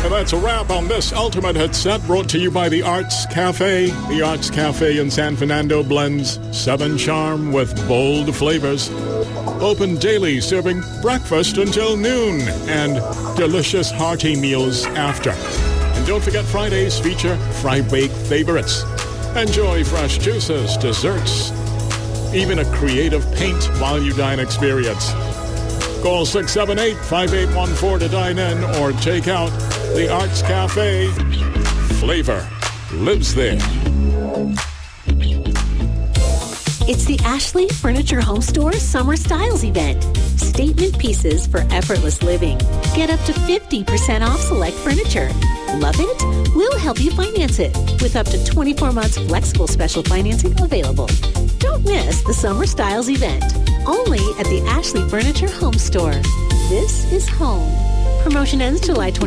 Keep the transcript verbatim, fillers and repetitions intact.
And that's a wrap on this Ultimate Hit Set, brought to you by the Arts Cafe. The Arts Cafe in San Fernando blends Southern charm with bold flavors. Open daily, serving breakfast until noon and delicious hearty meals after. And don't forget, Fridays feature fry-baked favorites. Enjoy fresh juices, desserts, even a creative paint while you dine experience. Call six seven eight, five eight one four to dine in or take out. The Arts Cafe. Flavor lives there. It's the Ashley Furniture Home Store Summer Styles event. Statement pieces for effortless living. Get up to fifty percent off select furniture. Love it? We'll help you finance it with up to twenty-four months flexible special financing available. Don't miss the Summer Styles event. Only at the Ashley Furniture Home Store. This is home. Promotion ends July twenty-fourth.